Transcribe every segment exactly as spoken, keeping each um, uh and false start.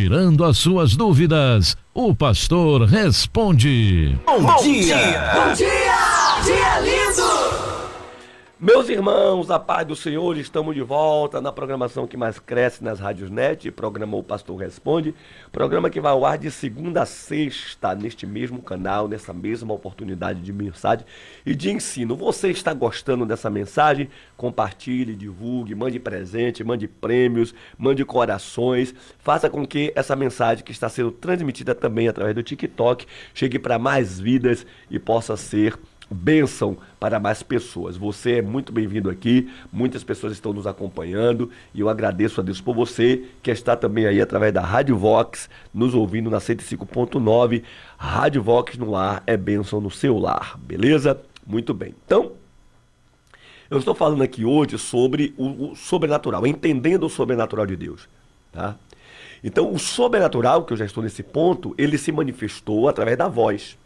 tirando as suas dúvidas. O pastor responde. Bom, Bom dia. dia! Bom dia! Dia lindo! Meus irmãos, a paz do Senhor, estamos de volta na programação que mais cresce nas rádios net, programa O Pastor Responde, programa que vai ao ar de segunda a sexta, neste mesmo canal, nessa mesma oportunidade de mensagem e de ensino. Você está gostando dessa mensagem? Compartilhe, divulgue, mande presente, mande prêmios, mande corações, faça com que essa mensagem que está sendo transmitida também através do TikTok chegue para mais vidas e possa ser bênção para mais pessoas. Você é muito bem-vindo aqui, muitas pessoas estão nos acompanhando e eu agradeço a Deus por você que está também aí através da Rádio Vox, nos ouvindo na cento e cinco ponto nove. Rádio Vox no ar é bênção no seu lar, beleza? Muito bem. Então, eu estou falando aqui hoje sobre o, o sobrenatural, entendendo o sobrenatural de Deus, tá? Então, o sobrenatural, que eu já estou nesse ponto, ele se manifestou através da voz.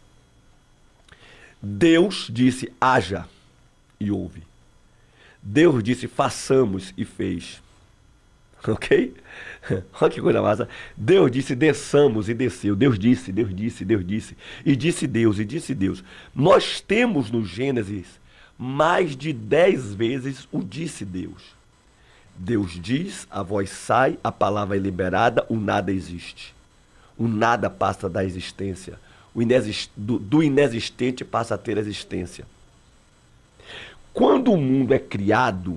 Deus disse, haja, e houve. Deus disse, façamos, e fez. Ok? Olha que coisa massa. Deus disse, desçamos, e desceu. Deus disse, Deus disse, Deus disse. E disse Deus, e disse Deus. Nós temos no Gênesis mais de dez vezes o disse Deus. Deus diz, a voz sai, a palavra é liberada, o nada existe. O nada passa da existência. O inexist... do, do inexistente passa a ter existência. Quando o mundo é criado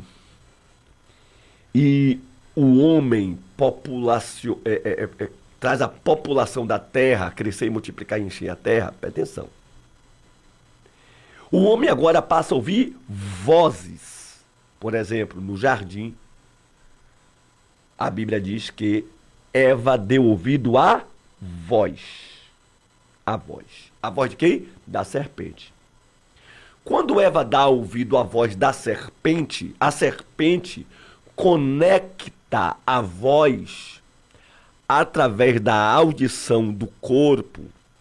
e o homem populacio... é, é, é, traz a população da terra, crescer e multiplicar e encher a terra, presta atenção. O homem agora passa a ouvir vozes. Por exemplo, no jardim, a Bíblia diz que Eva deu ouvido à voz. A voz. A voz de quem? Da serpente. Quando Eva dá ouvido à voz da serpente, a serpente conecta a voz através da audição do corpo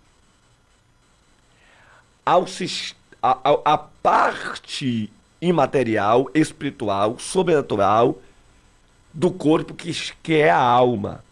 ao, a, a parte imaterial, espiritual, sobrenatural do corpo que, que é a alma.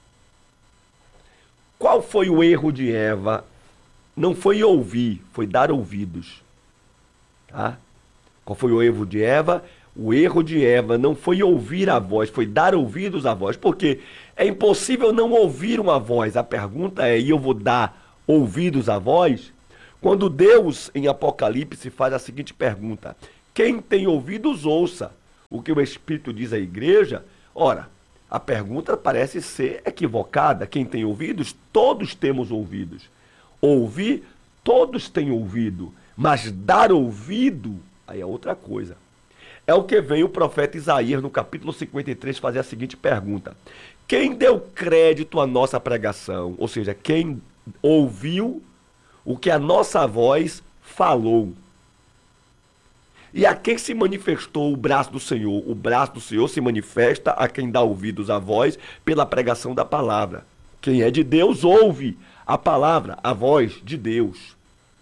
Qual foi o erro de Eva? Não foi ouvir, foi dar ouvidos. Tá? Qual foi o erro de Eva? O erro de Eva não foi ouvir a voz, foi dar ouvidos à voz. Porque é impossível não ouvir uma voz. A pergunta é, e eu vou dar ouvidos à voz? Quando Deus, em Apocalipse, faz a seguinte pergunta. Quem tem ouvidos, ouça o que o Espírito diz à igreja. Ora, a pergunta parece ser equivocada. Quem tem ouvidos, todos temos ouvidos. Ouvir, todos têm ouvido, mas dar ouvido, aí é outra coisa. É o que vem o profeta Isaías no capítulo cinquenta e três fazer a seguinte pergunta. Quem deu crédito à nossa pregação? Ou seja, quem ouviu o que a nossa voz falou? E a quem se manifestou o braço do Senhor? O braço do Senhor se manifesta a quem dá ouvidos à voz pela pregação da palavra. Quem é de Deus ouve a palavra, a voz de Deus.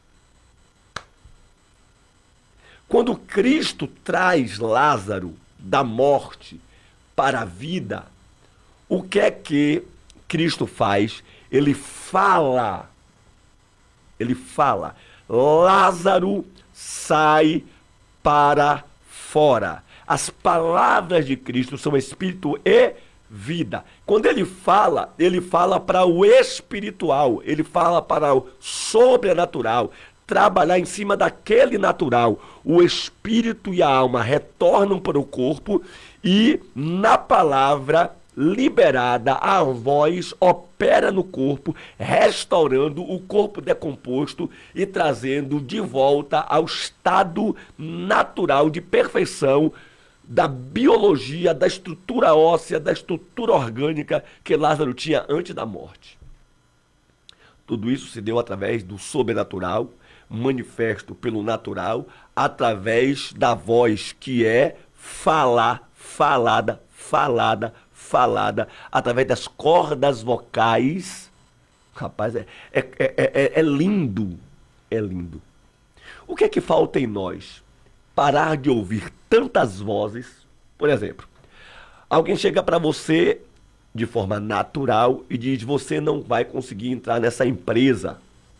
Quando Cristo traz Lázaro da morte para a vida, o que é que Cristo faz? Ele fala, ele fala, Lázaro sai para fora. As palavras de Cristo são espírito e vida. Quando ele fala, ele fala para o espiritual, ele fala para o sobrenatural, trabalhar em cima daquele natural. O espírito e a alma retornam para o corpo e na palavra liberada, a voz opera no corpo, restaurando o corpo decomposto e trazendo de volta ao estado natural de perfeição da biologia, da estrutura óssea, da estrutura orgânica que Lázaro tinha antes da morte. Tudo isso se deu através do sobrenatural, manifesto pelo natural, através da voz que é falar, falada, falada, falada, através das cordas vocais. Rapaz, é, é, é, é, é lindo, é lindo. O que é que falta em nós? Parar de ouvir tantas vozes. Por exemplo, alguém chega para você de forma natural e diz: você não vai conseguir entrar nessa empresa.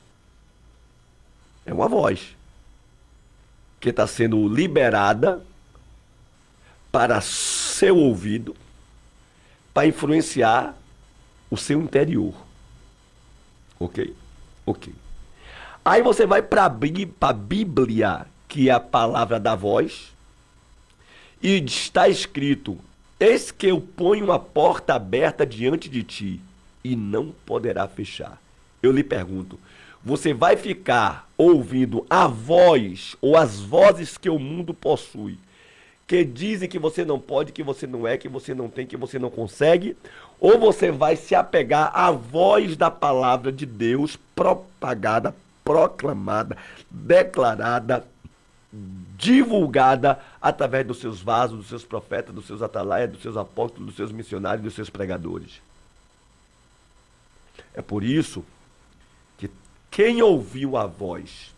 É uma voz que está sendo liberada para seu ouvido, para influenciar o seu interior. Ok? Ok. Aí você vai para a Bíblia, que é a palavra da voz, e está escrito: eis que eu ponho uma porta aberta diante de ti, e não poderá fechar. Eu lhe pergunto, você vai ficar ouvindo a voz ou as vozes que o mundo possui, que dizem que você não pode, que você não é, que você não tem, que você não consegue? Ou você vai se apegar à voz da palavra de Deus propagada, proclamada, declarada, divulgada através dos seus vasos, dos seus profetas, dos seus atalaias, dos seus apóstolos, dos seus missionários, dos seus pregadores? É por isso que quem ouviu a voz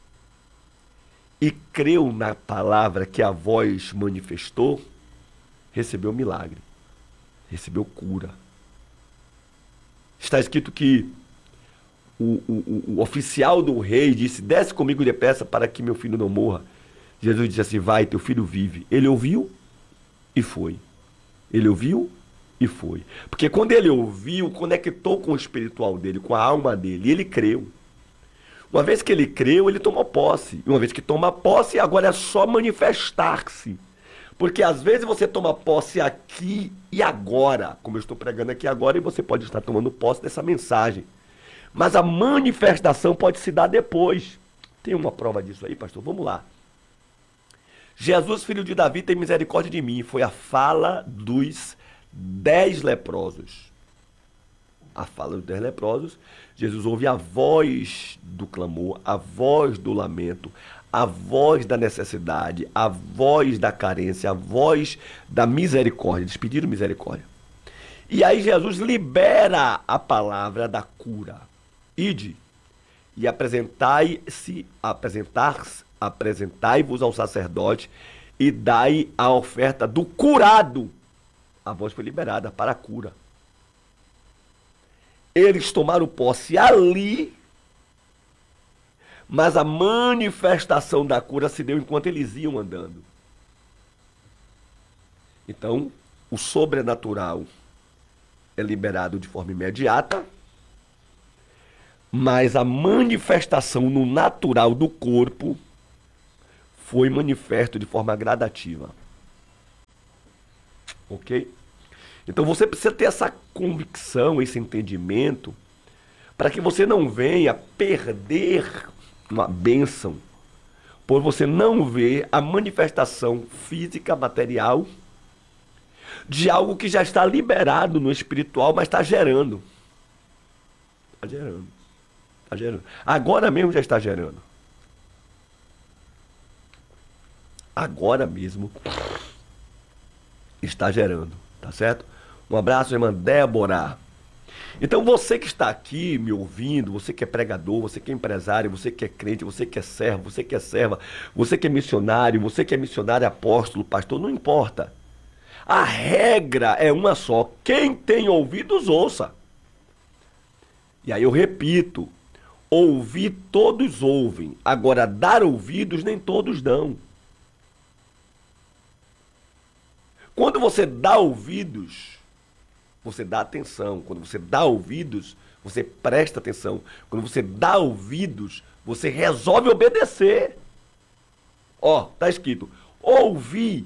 e creu na palavra que a voz manifestou, recebeu milagre, recebeu cura. Está escrito que o, o, o oficial do rei disse: desce comigo depressa para que meu filho não morra. Jesus disse assim: vai, teu filho vive. Ele ouviu e foi. Ele ouviu e foi. Porque quando ele ouviu, conectou com o espiritual dele, com a alma dele, e ele creu. Uma vez que ele creu, ele tomou posse. E uma vez que toma posse, agora é só manifestar-se. Porque às vezes você toma posse aqui e agora, como eu estou pregando aqui agora, e você pode estar tomando posse dessa mensagem. Mas a manifestação pode se dar depois. Tem uma prova disso aí, pastor? Vamos lá. Jesus, filho de Davi, tem misericórdia de mim. Foi a fala dos dez leprosos. A fala dos dez leprosos. Jesus ouve a voz do clamor, a voz do lamento, a voz da necessidade, a voz da carência, a voz da misericórdia. Eles pediram misericórdia. E aí Jesus libera a palavra da cura. Ide e apresentai-se, apresentar-se, apresentai-vos ao sacerdote e dai a oferta do curado. A voz foi liberada para a cura. Eles tomaram posse ali, mas a manifestação da cura se deu enquanto eles iam andando. Então, o sobrenatural é liberado de forma imediata, mas a manifestação no natural do corpo foi manifesto de forma gradativa. Ok? Então você precisa ter essa convicção, esse entendimento, para que você não venha perder uma bênção por você não ver a manifestação física, material, de algo que já está liberado no espiritual, mas está gerando. Está gerando. Está gerando. Agora mesmo já está gerando. Agora mesmo está gerando. Tá certo? Um abraço, irmã Débora. Então você que está aqui me ouvindo, você que é pregador, você que é empresário, você que é crente, você que é servo, você que é serva, você que é missionário, você que é missionário, apóstolo, pastor, não importa. A regra é uma só: quem tem ouvidos, ouça. E aí eu repito: ouvir todos ouvem, agora dar ouvidos nem todos dão. Quando você dá ouvidos, você dá atenção. Quando você dá ouvidos, você presta atenção. Quando você dá ouvidos, você resolve obedecer. Ó, tá escrito: ouvi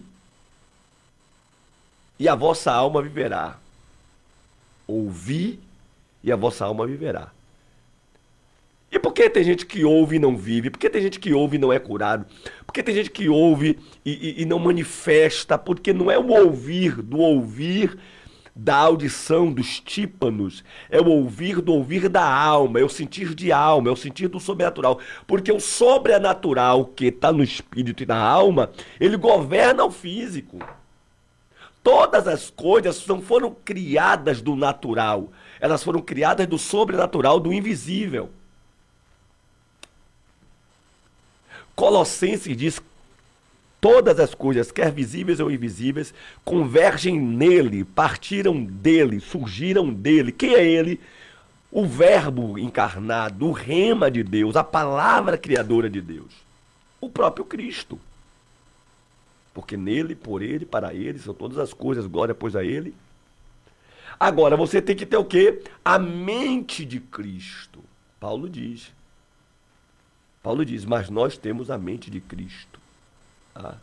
e a vossa alma viverá. Ouvi e a vossa alma viverá. E por que tem gente que ouve e não vive? Por que tem gente que ouve e não é curado? Por que tem gente que ouve e, e, e não manifesta? Porque não é o ouvir do ouvir da audição, dos tímpanos. É o ouvir do ouvir da alma, é o sentir de alma, é o sentir do sobrenatural. Porque o sobrenatural que está no espírito e na alma, ele governa o físico. Todas as coisas não foram criadas do natural. Elas foram criadas do sobrenatural, do invisível. Colossenses diz todas as coisas, quer visíveis ou invisíveis, convergem nele, partiram dele, surgiram dele. Quem é ele? O verbo encarnado, o rema de Deus, a palavra criadora de Deus. O próprio Cristo. Porque nele, por ele, para ele, são todas as coisas, glória pois a ele. Agora, você tem que ter o quê? A mente de Cristo. Paulo diz. Paulo diz, mas nós temos a mente de Cristo. Tá?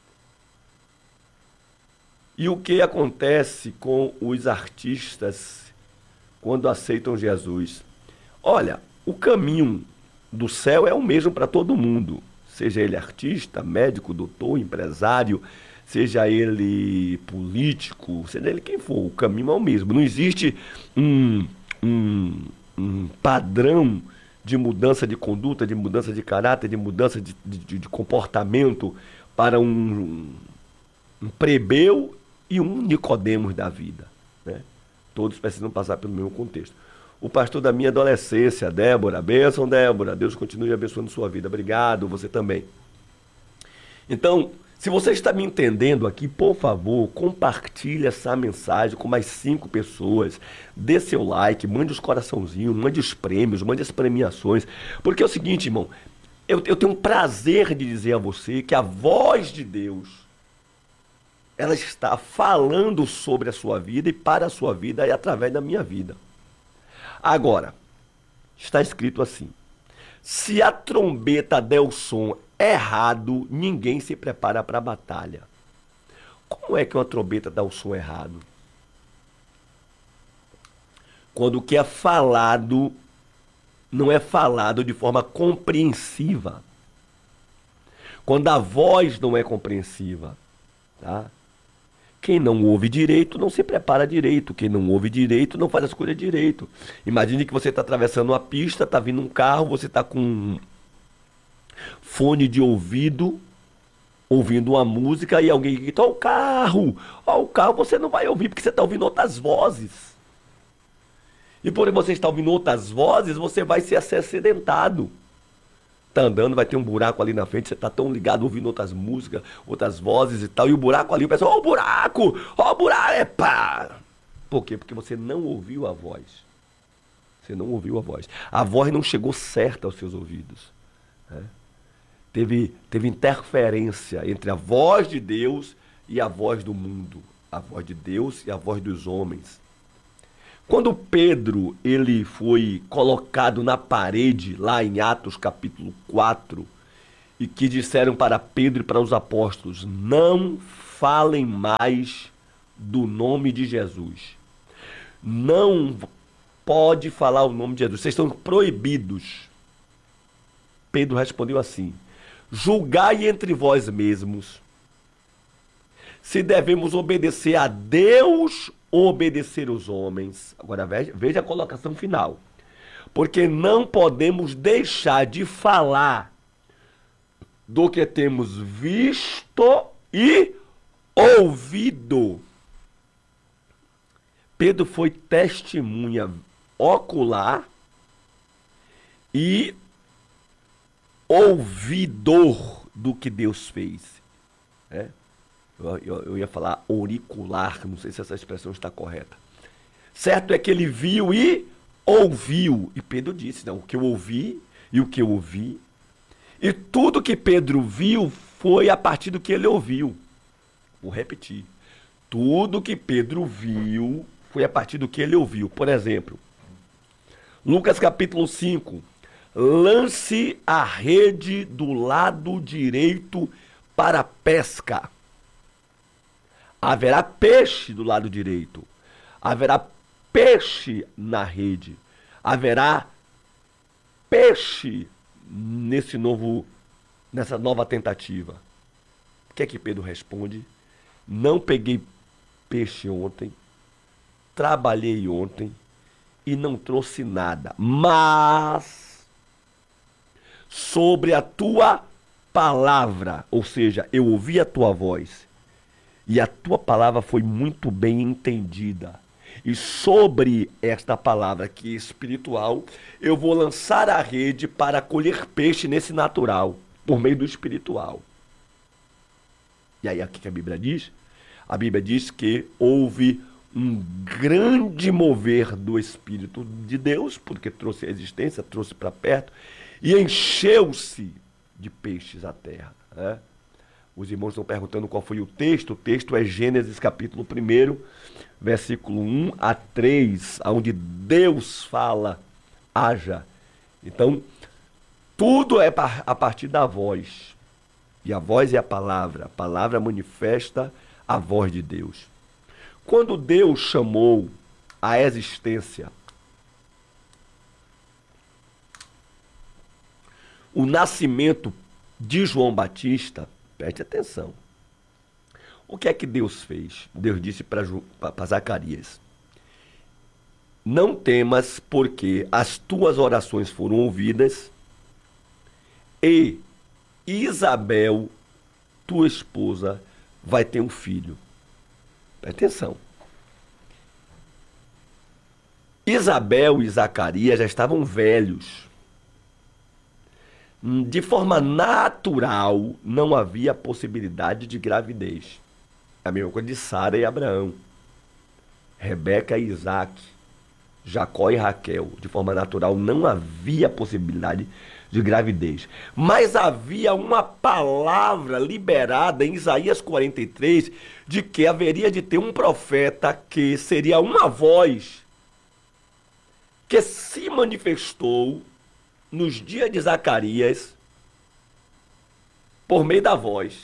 E o que acontece com os artistas quando aceitam Jesus? Olha, o caminho do céu é o mesmo para todo mundo. Seja ele artista, médico, doutor, empresário, seja ele político, seja ele quem for, o caminho é o mesmo. Não existe um, um, um padrão de mudança de conduta, de mudança de caráter, de mudança de, de, de comportamento para um, um plebeu e um Nicodemos da vida, né? Todos precisam passar pelo mesmo contexto. O pastor da minha adolescência, Débora, bênção, Débora, Deus continue abençoando sua vida, obrigado, você também. Então, se você está me entendendo aqui, por favor, compartilhe essa mensagem com mais cinco pessoas, dê seu like, mande os coraçãozinhos, mande os prêmios, mande as premiações, porque é o seguinte, irmão, eu, eu tenho um prazer de dizer a você que a voz de Deus, ela está falando sobre a sua vida e para a sua vida e através da minha vida. Agora, está escrito assim, se a trombeta der o som errado, ninguém se prepara para a batalha. Como é que uma trombeta dá o som errado? Quando o que é falado não é falado de forma compreensiva. Quando a voz não é compreensiva, tá? Quem não ouve direito não se prepara direito. Quem não ouve direito não faz as coisas direito. Imagine que você está atravessando uma pista, está vindo um carro, você está com um fone de ouvido, ouvindo uma música e alguém grita, ó o carro, ó o carro, você não vai ouvir porque você está ouvindo outras vozes. E por você estar ouvindo outras vozes, você vai ser acidentado. Tá andando, vai ter um buraco ali na frente, você tá tão ligado ouvindo outras músicas, outras vozes e tal, e o buraco ali, o pessoal, ó o buraco, ó o buraco, é pá. Por quê? Porque você não ouviu a voz. Você não ouviu a voz. A voz não chegou certa aos seus ouvidos. Né? Teve, teve interferência entre a voz de Deus e a voz do mundo. A voz de Deus e a voz dos homens. Quando Pedro ele foi colocado na parede, lá em Atos capítulo quatro, e que disseram para Pedro e para os apóstolos, não falem mais do nome de Jesus. Não pode falar o nome de Jesus, vocês estão proibidos. Pedro respondeu assim, julgai entre vós mesmos se devemos obedecer a Deus ou obedecer os homens. Agora veja, veja a colocação final. Porque não podemos deixar de falar do que temos visto e ouvido. Pedro foi testemunha ocular e ouvidor do que Deus fez. É? Eu, eu, eu ia falar auricular, não sei se essa expressão está correta. Certo é que ele viu e ouviu. E Pedro disse, não, o que eu ouvi e o que eu ouvi. E tudo que Pedro viu foi a partir do que ele ouviu. Vou repetir. Tudo que Pedro viu foi a partir do que ele ouviu. Por exemplo, Lucas capítulo cinco. Lance a rede do lado direito para a pesca. Haverá peixe do lado direito. Haverá peixe na rede. Haverá peixe nesse novo, nessa nova tentativa. O que é que Pedro responde? Não peguei peixe ontem, trabalhei ontem e não trouxe nada. Mas sobre a tua palavra, ou seja, eu ouvi a tua voz e a tua palavra foi muito bem entendida. E sobre esta palavra que é espiritual, eu vou lançar a rede para colher peixe nesse natural, por meio do espiritual. E aí, o que a Bíblia diz? A Bíblia diz que houve um grande mover do Espírito de Deus, porque trouxe a existência, trouxe para perto, e encheu-se de peixes a terra, né? Os irmãos estão perguntando qual foi o texto. O texto é Gênesis capítulo um, versículo um a três, onde Deus fala, haja. Então, tudo é a partir da voz. E a voz é a palavra. A palavra manifesta a voz de Deus. Quando Deus chamou a existência o nascimento de João Batista, preste atenção. O que é que Deus fez? Deus disse para Zacarias: não temas, porque as tuas orações foram ouvidas e Isabel, tua esposa, vai ter um filho. Preste atenção. Isabel e Zacarias já estavam velhos. De forma natural, não havia possibilidade de gravidez. A mesma coisa de Sara e Abraão, Rebeca e Isaac, Jacó e Raquel. De forma natural, não havia possibilidade de gravidez. Mas havia uma palavra liberada em Isaías quarenta e três de que haveria de ter um profeta que seria uma voz que se manifestou nos dias de Zacarias, por meio da voz.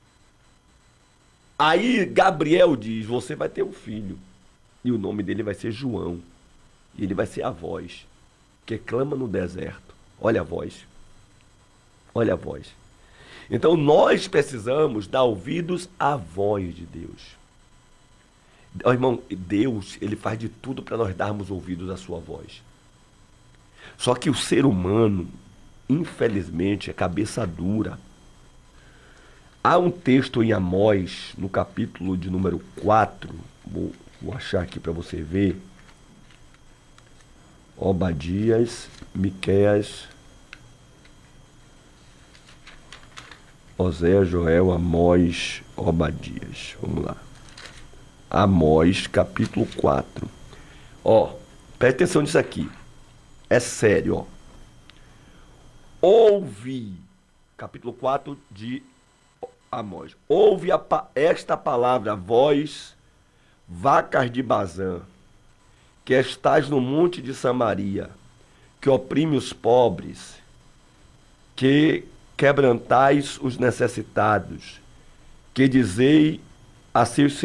Aí Gabriel diz: você vai ter um filho, e o nome dele vai ser João, e ele vai ser a voz que clama no deserto. Olha a voz, olha a voz. Então nós precisamos dar ouvidos à voz de Deus. Oh, irmão, Deus, ele faz de tudo para nós darmos ouvidos à sua voz. Só que o ser humano, infelizmente, é cabeça dura. Há um texto em Amós, no capítulo de número quatro, vou, vou achar aqui para você ver. Obadias, Miqueias, Oséias, Joel, Amós, Obadias. Vamos lá. Amós, capítulo quatro. Ó, presta atenção nisso aqui. É sério, ó. Ouve, capítulo quatro de Amós. Ouve a, esta palavra, vós, vacas de Bazã, que estás no monte de Samaria, que oprime os pobres, que quebrantais os necessitados, que dizei a seus